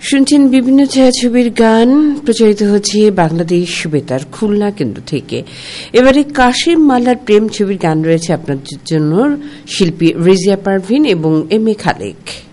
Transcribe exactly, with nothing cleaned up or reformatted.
শুনছেন বিভিন্ন ছায়াছবির গান প্রচারিত হচ্ছে বাংলাদেশ বেতার খুলনা কেন্দ্র থেকে। এবারে কাশিম মালার প্রেম ছবির গান রয়েছে আপনাদের জন্য, শিল্পী রেজিয়া পারভিন এবং এম এ খালেক।